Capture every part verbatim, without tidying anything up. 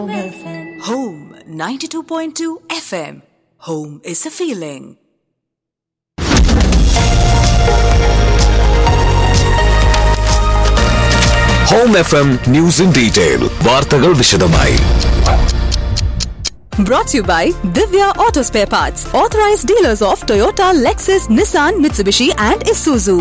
Home ninety-two point two F M. Home is a feeling. Home F M News in Detail. വാർത്തകൾ വിശദമായി. Brought to you by Divya Auto Spare Parts, authorized dealers of Toyota, Lexus, Nissan, Mitsubishi and Isuzu.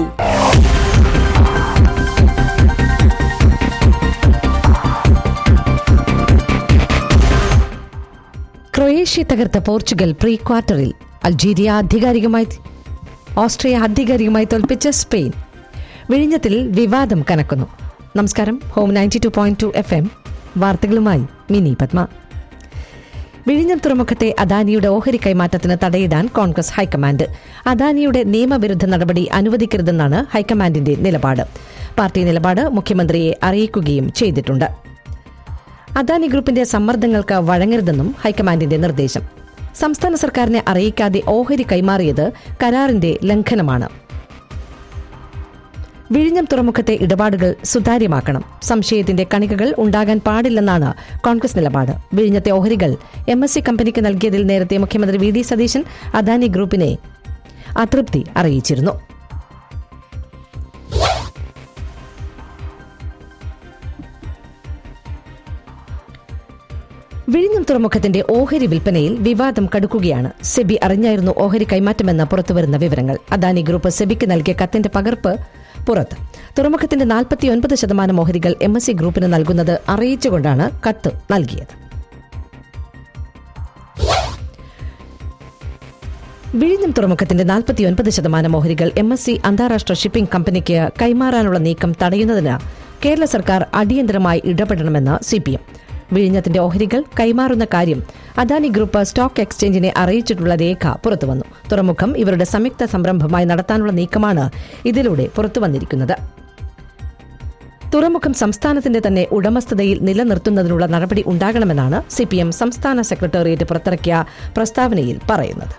Croatia തകർത്ത Portugal pre ക്വാർട്ടറിൽ. അൾജീരിയ ആധികാരികമായി Austria ആധികാരികമായി തോൽപ്പിച്ച Spain. വിഴിഞ്ഞത്തിൽ വിവാദം കനക്കുന്നു. നമസ്കാരം. Home ninety two point two F M വാർത്തകളുമായി മിനി പത്മ. വിഴിഞ്ഞം തുറമുഖത്തെ അദാനിയുടെ ഓഹരി കൈമാറ്റത്തിന് തടയിടാൻ കോൺഗ്രസ് ഹൈക്കമാൻഡ്. അദാനിയുടെ നിയമവിരുദ്ധ നടപടി അനുവദിക്കരുതെന്നാണ് ഹൈക്കമാൻഡിന്റെ നിലപാട്. പാർട്ടി നിലപാട് മുഖ്യമന്ത്രിയെ അറിയിക്കുകയും ചെയ്തിട്ടുണ്ട്. അദാനി ഗ്രൂപ്പിന്റെ സമ്മർദ്ദങ്ങൾക്ക് വഴങ്ങരുതെന്നും ഹൈക്കമാൻഡിന്റെ നിർദ്ദേശം. സംസ്ഥാന സർക്കാരിനെ അറിയിക്കാതെ ഓഹരി കൈമാറിയത് കരാറിന്റെ ലംഘനമാണ്. വിഴിഞ്ഞം തുറമുഖത്തെ ഇടപാടുകൾ സുതാര്യമാക്കണം. സംശയത്തിന്റെ കണികകൾ ഉണ്ടാകാൻ പാടില്ലെന്നാണ് കോൺഗ്രസ് നിലപാട്. വിഴിഞ്ഞത്തെ ഓഹരികൾ എം എസ് സി കമ്പനിക്ക് നൽകിയതിൽ നേരത്തെ മുഖ്യമന്ത്രി വി ഡി സതീശൻ അദാനി ഗ്രൂപ്പിനെ അതൃപ്തി അറിയിച്ചിരുന്നു. വിഴിഞ്ഞം തുറമുഖത്തിന്റെ ഓഹരി വിൽപ്പനയിൽ വിവാദം കടുക്കുകയാണ്. സെബി അറിഞ്ഞായിരുന്നു ഓഹരി കൈമാറ്റമെന്ന് പുറത്തുവരുന്ന വിവരങ്ങൾ. അദാനി ഗ്രൂപ്പ് സെബിക്ക് നൽകിയ കത്തിന്റെ പകർപ്പ് പുറത്ത്. തുറമുഖത്തിന്റെ നാൽപ്പത്തിയൊൻപത് ശതമാനം ഓഹരികൾ എം എസ് സി ഗ്രൂപ്പിന് നൽകുന്നത് അറിയിച്ചുകൊണ്ടാണ് കത്ത് നൽകിയത്. വിഴിഞ്ഞം തുറമുഖത്തിന്റെ നാൽപ്പത്തിയൊൻപത് ശതമാനം ഓഹരികൾ എം എസ് സി അന്താരാഷ്ട്ര ഷിപ്പിംഗ് കമ്പനിക്ക് കൈമാറാനുള്ള നീക്കം തടയുന്നതിന് കേരള സർക്കാർ അടിയന്തരമായി ഇടപെടണമെന്ന് സി പി എം. വിഴിഞ്ഞത്തിന്റെ ഓഹരികൾ കൈമാറുന്ന കാര്യം അദാനി ഗ്രൂപ്പ് സ്റ്റോക്ക് എക്സ്ചേഞ്ചിനെ അറിയിച്ചിട്ടുള്ള രേഖ പുറത്തുവന്നു. തുറമുഖം ഇവരുടെ സംയുക്ത സംരംഭമായി നടത്താനുള്ള നീക്കമാണ് ഇതിലൂടെ പുറത്തുവന്നിരിക്കുന്നത്. തുറമുഖം സംസ്ഥാനത്തിന്റെ തന്നെ ഉടമസ്ഥതയിൽ നിലനിർത്തുന്നതിനുള്ള നടപടി ഉണ്ടാകണമെന്നാണ് സി പി എം സംസ്ഥാന സെക്രട്ടേറിയറ്റ് പുറത്തിറക്കിയ പ്രസ്താവനയിൽ പറയുന്നത്.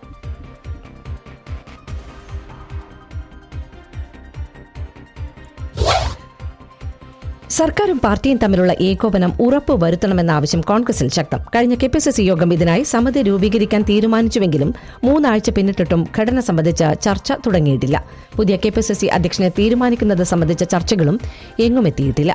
സർക്കാരും പാർട്ടിയും തമ്മിലുള്ള ഏകോപനം ഉറപ്പുവരുത്തണമെന്ന ആവശ്യം കോൺഗ്രസിൽ ശക്തം. കഴിഞ്ഞ കെ പി സി സി യോഗം ഇതിനായി സമിതി രൂപീകരിക്കാൻ തീരുമാനിച്ചുവെങ്കിലും മൂന്നാഴ്ച പിന്നിട്ടിട്ടും ഘടന സംബന്ധിച്ച ചർച്ച തുടങ്ങിയിട്ടില്ല. പുതിയ കെ പി സി സി അധ്യക്ഷനെ തീരുമാനിക്കുന്നത് സംബന്ധിച്ച ചർച്ചകളും എങ്ങുമെത്തിയിട്ടില്ല.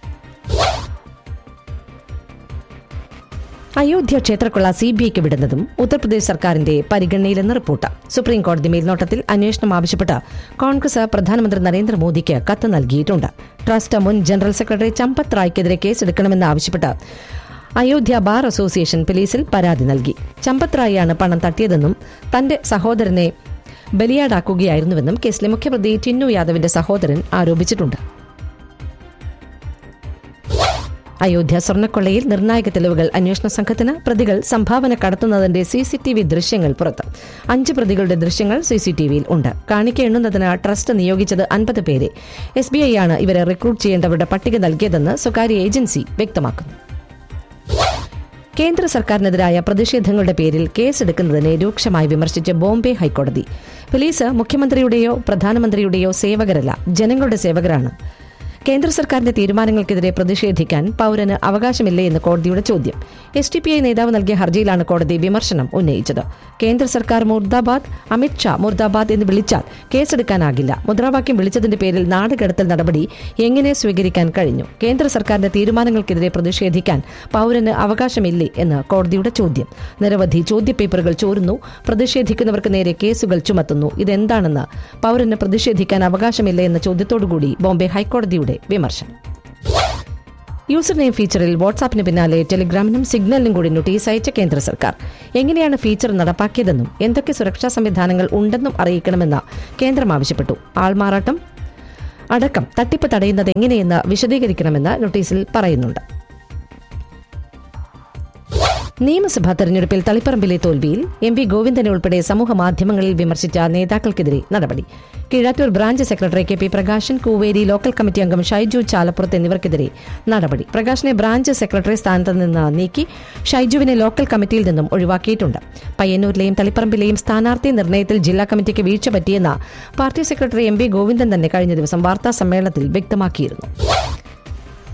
അയോധ്യ ക്ഷേത്രക്കൊള്ള സി ബി ഐക്ക് വിടുന്നതും ഉത്തർപ്രദേശ് സർക്കാരിന്റെ പരിഗണനയിലെന്ന് റിപ്പോർട്ട്. സുപ്രീംകോടതി മേൽനോട്ടത്തിൽ അന്വേഷണം ആവശ്യപ്പെട്ട് കോൺഗ്രസ് പ്രധാനമന്ത്രി നരേന്ദ്രമോദിക്ക് കത്ത് നൽകിയിട്ടുണ്ട്. ട്രസ്റ്റ് മുൻ ജനറൽ സെക്രട്ടറി ചമ്പത് റായ്ക്കെതിരെ കേസെടുക്കണമെന്ന് ആവശ്യപ്പെട്ട് അയോധ്യ ബാർ അസോസിയേഷൻ പോലീസിൽ പരാതി നൽകി. ചമ്പത് റായിയാണ് പണം തട്ടിയതെന്നും തന്റെ സഹോദരനെ ബലിയാടാക്കുകയായിരുന്നുവെന്നും കേസിലെ മുഖ്യപ്രതി ടിന്നു യാദവിന്റെ സഹോദരൻ ആരോപിച്ചിട്ടുണ്ട്. അയോധ്യ സ്വർണ്ണക്കൊള്ളയിൽ നിർണായക തെളിവുകൾ. അന്വേഷണ സംഘത്തിന് പ്രതികൾ സംഭാവന കടത്തുന്നതിന്റെ സി സി ടി വി ദൃശ്യങ്ങൾ പുറത്ത്. അഞ്ച് പ്രതികളുടെ ദൃശ്യങ്ങൾ സി സി ടി വിയിൽ ഉണ്ട്. കാണിക്ക എണ്ണുന്നതിന് ട്രസ്റ്റ് നിയോഗിച്ചത് അൻപത് പേരെ. എസ് ബി ഐ ആണ് ഇവരെ റിക്രൂട്ട് ചെയ്യേണ്ടവരുടെ പട്ടിക നൽകിയതെന്ന് സ്വകാര്യ ഏജൻസി വ്യക്തമാക്കുന്നു. കേന്ദ്ര സർക്കാരിനെതിരായ പ്രതിഷേധങ്ങളുടെ പേരിൽ കേസെടുക്കുന്നതിനെ രൂക്ഷമായി വിമർശിച്ച് ബോംബെ ഹൈക്കോടതി. പോലീസ് മുഖ്യമന്ത്രിയുടെയോ പ്രധാനമന്ത്രിയുടെയോ സേവകരല്ല, ജനങ്ങളുടെ സേവകരാണ്. കേന്ദ്ര സർക്കാരിന്റെ തീരുമാനങ്ങൾക്കെതിരെ പ്രതിഷേധിക്കാൻ പൌരന് അവകാശമില്ലേ എന്ന് കോടതിയുടെ ചോദ്യം. എസ് ഡി പി ഐ നേതാവ് നൽകിയ ഹർജിയിലാണ് കോടതി വിമർശനം ഉന്നയിച്ചത്. കേന്ദ്ര സർക്കാർ മുർദാബാദ്, അമിത്ഷാ മുർദാബാദ് എന്ന് വിളിച്ചാൽ കേസെടുക്കാനാകില്ല. മുദ്രാവാക്യം വിളിച്ചതിന്റെ പേരിൽ നാടുകടത്തൽ നടപടി എങ്ങനെ സ്വീകരിക്കാൻ കഴിഞ്ഞു? കേന്ദ്ര സർക്കാരിന്റെ തീരുമാനങ്ങൾക്കെതിരെ പ്രതിഷേധിക്കാൻ പൌരന് അവകാശമില്ലേ എന്ന് കോടതിയുടെ ചോദ്യം. നിരവധി ചോദ്യപേപ്പറുകൾ ചോരുന്നു, പ്രതിഷേധിക്കുന്നവർക്ക് നേരെ കേസുകൾ ചുമത്തുന്നു. ഇതെന്താണെന്ന് പൌരന് പ്രതിഷേധിക്കാൻ അവകാശമില്ലേ എന്ന ചോദ്യത്തോടുകൂടി ബോംബെ ഹൈക്കോടതിയുടെ വിമർശനം. യൂസർ നെയിം ഫീച്ചറിൽ വാട്സാപ്പിന് പിന്നാലെ ടെലിഗ്രാമിനും സിഗ്നലിനും കൂടി നോട്ടീസ് അയച്ച കേന്ദ്ര സർക്കാർ. എങ്ങനെയാണ് ഫീച്ചർ നടപ്പാക്കിയതെന്നും എന്തൊക്കെ സുരക്ഷാ സംവിധാനങ്ങൾ ഉണ്ടെന്നും അറിയിക്കണമെന്ന് കേന്ദ്രം ആവശ്യപ്പെട്ടു. ആൾമാറാട്ടം അടക്കം തട്ടിപ്പ് തടയുന്നത് എങ്ങനെയെന്ന് വിശദീകരിക്കണമെന്ന് നോട്ടീസിൽ പറയുന്നുണ്ട്. നിയമസഭാ തെരഞ്ഞെടുപ്പിൽ തളിപ്പറമ്പിലെ തോൽവിയിൽ എം വി ഗോവിന്ദനെ ഉൾപ്പെടെ സമൂഹ മാധ്യമങ്ങളിൽ വിമർശിച്ച നേതാക്കൾക്കെതിരെ നടപടി. Keezhattoor branch secretary K P Prakashan, Kooveri local committee അംഗം ഷൈജു ചാലപ്പുറത്ത് എന്നിവർക്കെതിരെ നടപടി. പ്രകാശനെ ബ്രാഞ്ച് സെക്രട്ടറി സ്ഥാനത്ത് നിന്ന് നീക്കി ഷൈജുവിനെ ലോക്കൽ കമ്മിറ്റിയിൽ നിന്നും ഒഴിവാക്കിയിട്ടുണ്ട്. പയ്യന്നൂരിലെയും തളിപ്പറമ്പിലെയും സ്ഥാനാർത്ഥി നിർണയത്തിൽ ജില്ലാ കമ്മിറ്റിക്ക് വീഴ്ച പറ്റിയെന്ന് party secretary M V Govindan തന്നെ കഴിഞ്ഞ ദിവസം വാർത്താ സമ്മേളനത്തിൽ വ്യക്തമാക്കിയിരുന്നു.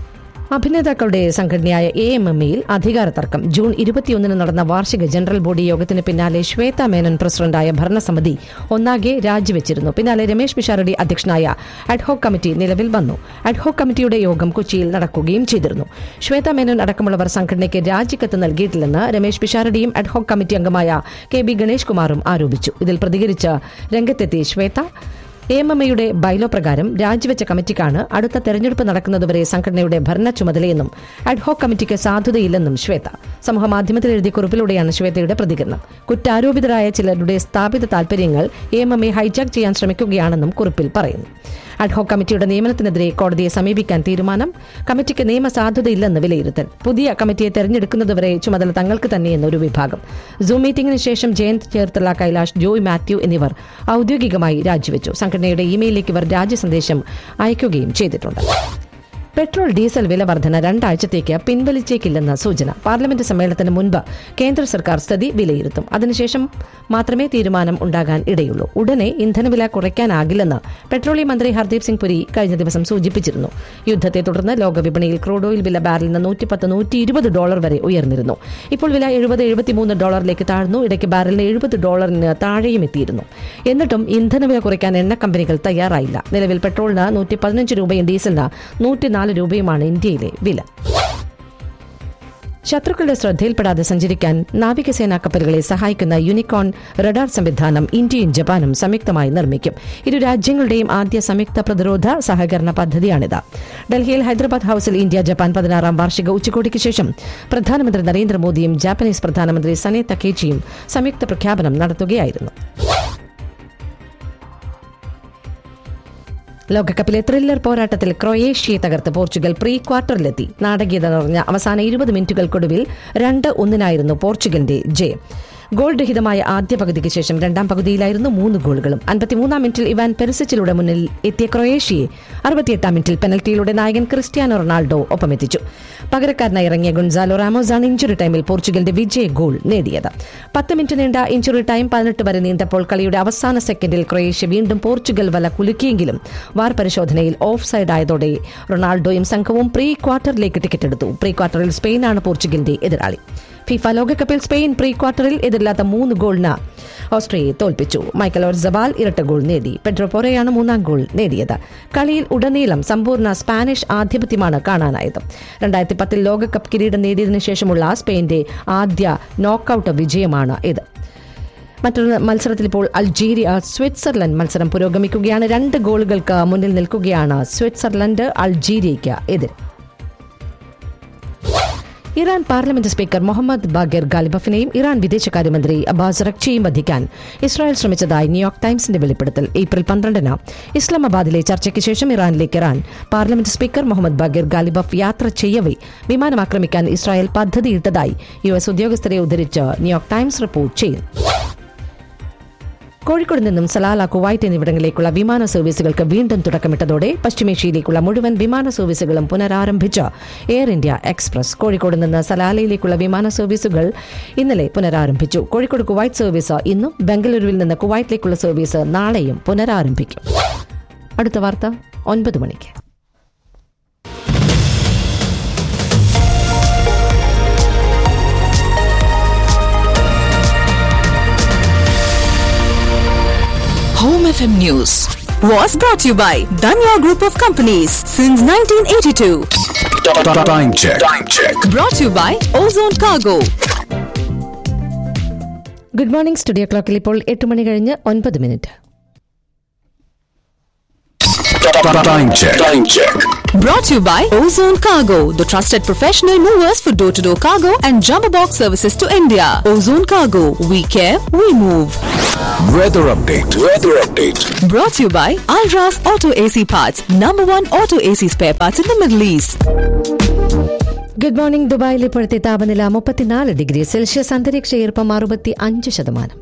അഭിനേതാക്കളുടെ സംഘടനയായ എ എം എം ഇയിൽ അധികാര തർക്കം. ജൂൺ ഇരുപത്തിയൊന്നിന് നടന്ന വാർഷിക ജനറൽ ബോഡി യോഗത്തിന് പിന്നാലെ ശ്വേത മേനൻ പ്രസിഡന്റായ ഭരണസമിതി ഒന്നാകെ രാജിവെച്ചിരുന്നു. പിന്നാലെ രമേശ് പിഷാരടി അധ്യക്ഷനായ അഡ്ഹോക് കമ്മിറ്റി നിലവിൽ വന്നു. അഡ്ഹോക് കമ്മിറ്റിയുടെ യോഗം കൊച്ചിയിൽ നടക്കുകയും ചെയ്തിരുന്നു. ശ്വേത മേനൻ അടക്കമുള്ളവർ സംഘടനയ്ക്ക് രാജിക്കത്ത് നൽകിയിട്ടില്ലെന്ന് രമേശ് പിഷാരടിയും അഡ്ഹോക് കമ്മിറ്റി അംഗമായ കെ ബി ഗണേഷ് കുമാറും ആരോപിച്ചു. ഇതിൽ പ്രതികരിച്ച് രംഗത്തെത്തി ശ്വേത, എ എം എം എയുടെ ബൈലോ പ്രകാരം രാജിവെച്ച കമ്മിറ്റിക്കാണ് അടുത്ത തെരഞ്ഞെടുപ്പ് നടക്കുന്നതുവരെ സംഘടനയുടെ ഭരണ ചുമതലയെന്നും അഡ്ഹോക് കമ്മിറ്റിക്ക് സാധുതയില്ലെന്നും ശ്വേത സമൂഹമാധ്യമത്തിൽ എഴുതിയ കുറിപ്പിലൂടെയാണ് ശ്വേതയുടെ പ്രതികരണം. കുറ്റാരോപിതരായ ചിലരുടെ സ്ഥാപിത താൽപര്യങ്ങൾ A M M A hijack ചെയ്യാൻ ശ്രമിക്കുകയാണെന്നും കുറിപ്പിൽ പറയുന്നു. അഡ്ഹോക് കമ്മിറ്റിയുടെ നിയമനത്തിനെതിരെ കോടതിയെ സമീപിക്കാൻ തീരുമാനം. കമ്മിറ്റിക്ക് നിയമസാധുതയില്ലെന്ന് വിലയിരുത്തൽ. പുതിയ കമ്മിറ്റിയെ തെരഞ്ഞെടുക്കുന്നതുവരെ ചുമതല തങ്ങൾക്ക് തന്നെയെന്നൊരു വിഭാഗം. സൂം മീറ്റിംഗിന് ശേഷം ജയന്ത് ചേർത്തല, കൈലാഷ്, ജോയ് മാത്യു എന്നിവർ ഔദ്യോഗികമായി രാജിവെച്ചു. സംഘടനയുടെ ഇമെയിലേക്ക് ഇവർ രാജി സന്ദേശം അയക്കുകയും ചെയ്തിട്ടുണ്ട്. പെട്രോൾ ഡീസൽ വില വർധന രണ്ടാഴ്ചത്തേക്ക് പിൻവലിച്ചേക്കില്ലെന്ന് സൂചന. പാർലമെന്റ് സമ്മേളനത്തിന് മുൻപ് കേന്ദ്ര സർക്കാർ സ്ഥിതി വിലയിരുത്തും. അതിനുശേഷം മാത്രമേ തീരുമാനം ഉണ്ടാകാൻ ഇടയുള്ളൂ. ഉടനെ ഇന്ധനവില കുറയ്ക്കാനാകില്ലെന്ന് പെട്രോളിയം മന്ത്രി ഹർദീപ് സിംഗ് പുരി കഴിഞ്ഞ ദിവസം സൂചിപ്പിച്ചിരുന്നു. യുദ്ധത്തെ തുടർന്ന് ലോകവിപണിയിൽ ക്രൂഡ് ഓയിൽ വില ബാരലിന് നൂറ്റിപ്പത്ത് നൂറ്റി ഇരുപത് ഡോളർ വരെ ഉയർന്നിരുന്നു. ഇപ്പോൾ വില എഴുപത് എഴുപത്തിമൂന്ന് ഡോളറിലേക്ക് താഴ്ന്നു. ഇടയ്ക്ക് ബാരലിന് എഴുപത് ഡോളറിന് താഴെയും എത്തിയിരുന്നു. എന്നിട്ടും ഇന്ധനവില കുറയ്ക്കാൻ എണ്ണ കമ്പനികൾ തയ്യാറായില്ല. നിലവിൽ പെട്രോളിന് നൂറ്റി പതിനഞ്ച് രൂപയും ഡീസലിന് നൂറ്റി നാല് രൂപയുമാണ് ഇന്ത്യയിലെ വില. ശത്രുക്കളുടെ ശ്രദ്ധയിൽപ്പെടാതെ സഞ്ചരിക്കാൻ നാവികസേനാ കപ്പലുകളെ സഹായിക്കുന്ന യൂണിക്കോൺ റഡാർ സംവിധാനം ഇന്ത്യയും ജപ്പാനും സംയുക്തമായി നിർമ്മിക്കും. ഇരു രാജ്യങ്ങളുടെയും ആദ്യ സംയുക്ത പ്രതിരോധ സഹകരണ പദ്ധതിയാണിത്. ഡൽഹിയിൽ ഹൈദരാബാദ് ഹൌസിൽ ഇന്ത്യ ജപ്പാൻ പതിനാറാം വാർഷിക ഉച്ചകോടിക്ക് ശേഷം പ്രധാനമന്ത്രി നരേന്ദ്രമോദിയും ജാപ്പനീസ് പ്രധാനമന്ത്രി സനെ തക്കേച്ചിയും സംയുക്ത പ്രഖ്യാപനം നടത്തുകയായിരുന്നു. ലോകകപ്പിലെ ത്രില്ലർ പോരാട്ടത്തിൽ ക്രൊയേഷ്യയെ തകർത്ത് പോർച്ചുഗൽ പ്രീ ക്വാർട്ടറിലെത്തി. നാടകീയത നിറഞ്ഞ അവസാന ഇരുപത് മിനിറ്റുകൾക്കൊടുവിൽ രണ്ട് ഒന്നിനായിരുന്നു പോർച്ചുഗലിന്റെ ജയം. ഗോൾ രഹിതമായ ആദ്യ പകുതിക്ക് ശേഷം രണ്ടാം പകുതിയിലായിരുന്നു മൂന്ന് ഗോളുകളും. അൻപത്തിമൂന്നാം മിനിറ്റിൽ ഇവാൻ പെരിസിച്ചിലൂടെ മുന്നിൽ എത്തിയ ക്രൊയേഷ്യയെ അറുപത്തിയെട്ടാം മിനിറ്റിൽ പെനൽറ്റിയിലൂടെ നായകൻ ക്രിസ്ത്യാനോ റൊണാൾഡോ ഒപ്പമെത്തിച്ചു. പകരക്കാരനായി ഇറങ്ങിയ ഗൊൺസാലോ റാമോസാണ് ഇഞ്ചുറി ടൈമിൽ പോർച്ചുഗലിന്റെ വിജയ ഗോൾ നേടിയത്. പത്ത് മിനിറ്റ് നീണ്ട ഇഞ്ചുറി ടൈം പതിനെട്ട് വരെ നീണ്ടപ്പോൾ കളിയുടെ അവസാന സെക്കൻഡിൽ ക്രൊയേഷ്യ വീണ്ടും പോർച്ചുഗൽ വല കുലുക്കിയെങ്കിലും വാർ പരിശോധനയിൽ ഓഫ് സൈഡ് ആയതോടെ റൊണാൾഡോയും സംഘവും പ്രീ ക്വാർട്ടറിലേക്ക് ടിക്കറ്റ് എടുത്തു. പ്രീ ക്വാർട്ടറിൽ സ്പെയിനാണ് പോർച്ചുഗലിന്റെ എതിരാളി. ഫിഫ ലോകകപ്പിൽ സ്പെയിൻ പ്രീ ക്വാർട്ടറിൽ എതിരില്ലാത്ത മൂന്ന് ഗോളിന് ഓസ്ട്രിയയെ തോൽപ്പിച്ചു. മൈക്കൽ ഓർസബാൽ ഇരട്ട ഗോൾ നേടി. പെഡ്രോ പോറയാണ് മൂന്നാം ഗോൾ നേടിയത്. കളിയിൽ ഉടനീളം സമ്പൂർണ്ണ സ്പാനിഷ് ആധിപത്യമാണ് കാണാനായത്. രണ്ടായിരത്തി പത്തിൽ ലോകകപ്പ് കിരീടം നേടിയതിനു ശേഷമുള്ള സ്പെയിന്റെ ആദ്യ നോക്കൌട്ട് വിജയമാണ് ഇത്. മറ്റൊരു മത്സരത്തിൽ ഇപ്പോൾ അൾജീരിയ സ്വിറ്റ്സർലൻഡ് മത്സരം പുരോഗമിക്കുകയാണ്. രണ്ട് ഗോളുകൾക്ക് മുന്നിൽ നിൽക്കുകയാണ് സ്വിറ്റ്സർലൻഡ് അൾജീരിയയ്ക്ക് എതിരെ. Iran parliament speaker Mohammad Bagher ഗാലിബഫിനെയും Iran വിദേശകാര്യമന്ത്രി അബ്ബാസ് റക്ചിയെയും വധിക്കാൻ ഇസ്രായേൽ ശ്രമിച്ചതായി ന്യൂയോർക്ക് ടൈംസിന്റെ വെളിപ്പെടുത്തൽ. ഏപ്രിൽ പന്ത്രണ്ടിന് ഇസ്ലാമാബാദിലെ ചർച്ചയ്ക്ക് ശേഷം ഇറാനിലേക്ക് Iran parliament speaker Mohammad Bagher ഗാലിബഫ് യാത്ര ചെയ്യവേ വിമാനം ആക്രമിക്കാൻ ഇസ്രായേൽ പദ്ധതിയിട്ടതായി യു എസ് ഉദ്യോഗസ്ഥരെ ഉദ്ധരിച്ച് ന്യൂയോർക്ക് ടൈംസ് റിപ്പോർട്ട് ചെയ്യുന്നു. കോഴിക്കോട് നിന്നും സലാല, കുവൈറ്റ് എന്നിവിടങ്ങളിലേക്കുള്ള വിമാന സർവീസുകൾക്ക് വീണ്ടും തുടക്കമിട്ടതോടെ പശ്ചിമേഷ്യയിലേക്കുള്ള മുഴുവൻ വിമാന സർവീസുകളും പുനരാരംഭിച്ച എയർ ഇന്ത്യ എക്സ്പ്രസ് കോഴിക്കോട് നിന്ന് സലാലയിലേക്കുള്ള വിമാന സർവീസുകൾ ഇന്നലെ പുനരാരംഭിച്ചു. കോഴിക്കോട് കുവൈറ്റ് സർവീസ് ഇന്നും, ബംഗളൂരുവിൽ നിന്ന് കുവൈറ്റിലേക്കുള്ള സർവീസ് നാളെയും പുനരാരംഭിക്കും. അടുത്ത വാർത്ത ഒൻപത് മണിക്ക്. Home F M News was brought to you by Danya Group of Companies since nineteen eighty-two. Time check. Time check. Brought to you by Ozone Cargo. Good morning. Studio ക്ലോക്കിൽ ഇപ്പോൾ എട്ട് മണി കഴിഞ്ഞ് ഒൻപത് minute. Time check. Time check. Brought to you by Ozone Cargo, the trusted professional movers for door-to-door cargo and jumbo box services to India. Ozone Cargo, we care, we move. Weather update. Weather update. Brought to you by Alras Auto A C Parts, number one auto A C spare parts in the Middle East. Good morning. ദുബായിൽ ഇപ്പോഴത്തെ താപനില മുപ്പത്തിനാല് degree Celsius. അന്തരീക്ഷ ഈർപ്പം അറുപത്തി അഞ്ച് ശതമാനം.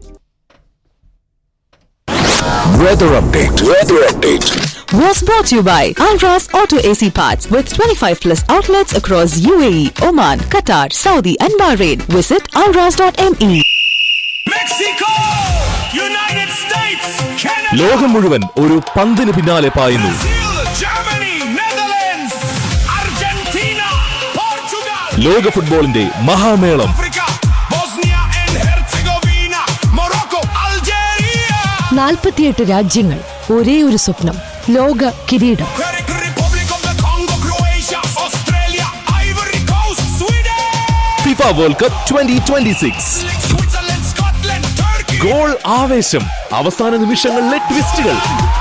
Weather update. Weather update. Was brought to you by Alras Auto A C Parts with twenty-five plus outlets across U A E, Oman, Qatar, Saudi and Bahrain. Visit alras dot m e. Mexico, United States, Canada, ലോകം മുഴുവൻ ഒരു പന്തിന് പിന്നാലെ പായുന്നു. Brazil, Germany, Netherlands, Argentina ലോക ഫുട്ബോളിന്റെ മഹാമേളം. നാൽപ്പത്തിയെട്ട് രാജ്യങ്ങൾ, ഒരേ ഒരു സ്വപ്നം, ലോക കിരീടം. FIFA world cup twenty twenty six. Goal ആവേശം, അവസാന നിമിഷങ്ങളിലെ ട്വിസ്റ്റുകൾ,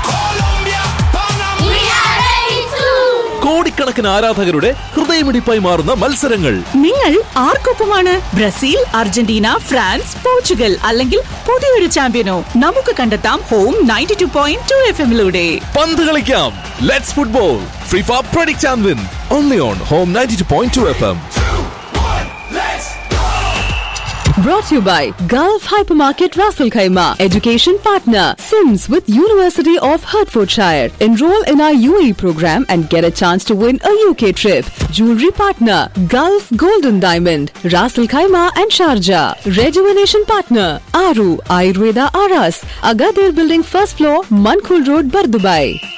കോടിക്കണക്കിന് ആരാധകരുടെ ഹൃദയമിടിപ്പായി മാറുന്ന മത്സരങ്ങൾ. നിങ്ങൾ ആർക്കൊപ്പമാണ്? ബ്രസീൽ, അർജന്റീന, ഫ്രാൻസ്, പോർച്ചുഗൽ അല്ലെങ്കിൽ പുതിയൊരു ചാമ്പ്യനോ? നമുക്ക് കണ്ടെത്താം home ninety two point two F എമ്മിലൂടെ. പന്ത് കളിക്കാം, let's football. FIFA predict and win only on home ninety two point two F M. Brought to you by Gulf Hypermarket Rasul Khaima, education partner, Sims with University of Hertfordshire. Enroll in our U A E program and get a chance to win a U K trip. Jewelry partner, Gulf Golden Diamond, Rasul Khaima and Sharjah. Rejuvenation partner, Aru Ayurveda Aras, Agadir Building first floor, Mankul Road, Bardubai.